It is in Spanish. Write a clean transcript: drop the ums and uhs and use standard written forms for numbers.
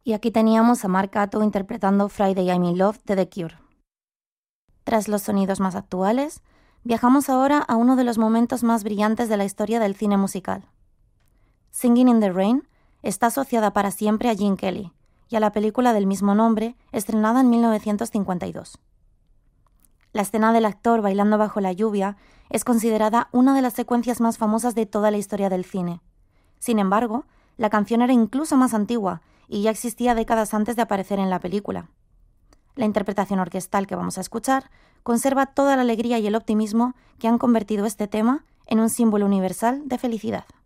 Y aquí teníamos a Mark Gatto interpretando Friday I'm in Love de The Cure. Tras los sonidos más actuales, viajamos ahora a uno de los momentos más brillantes de la historia del cine musical. Singing in the Rain está asociada para siempre a Gene Kelly y a la película del mismo nombre, estrenada en 1952. La escena del actor bailando bajo la lluvia es considerada una de las secuencias más famosas de toda la historia del cine. Sin embargo, la canción era incluso más antigua y ya existía décadas antes de aparecer en la película. La interpretación orquestal que vamos a escuchar conserva toda la alegría y el optimismo que han convertido este tema en un símbolo universal de felicidad.